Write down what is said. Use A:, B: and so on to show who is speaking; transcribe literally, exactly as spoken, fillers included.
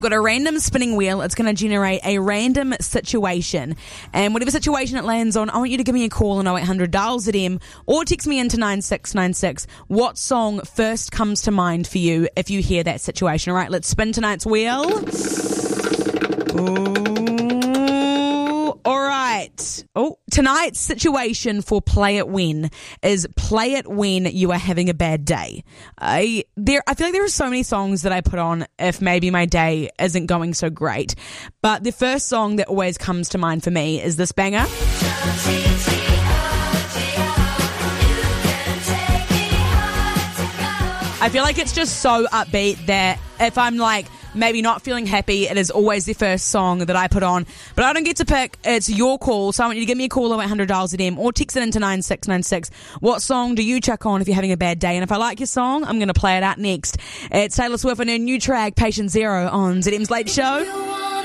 A: Got a random spinning wheel. It's going to generate a random situation. And whatever situation it lands on, I want you to give me a call on oh eight hundred dial Z M or text me into nine six nine six. What song first comes to mind for you if you hear that situation? All right, let's spin tonight's wheel. Ooh, all right. Oh, tonight's situation for Play It When is play it when you are having a bad day. I there I feel like there are so many songs that I put on if maybe my day isn't going so great. But the first song that always comes to mind for me is this banger. I feel like it's just so upbeat that if I'm like maybe not feeling happy, it is always the first song that I put on. But I don't get to pick. It's your call. So I want you to give me a call oh eight hundred dial Z M or text it into nine six nine six. What song do you chuck on if you're having a bad day? And if I like your song, I'm going to play it out next. It's Taylor Swift and her new track, Patient Zero, on Z M's Late Show.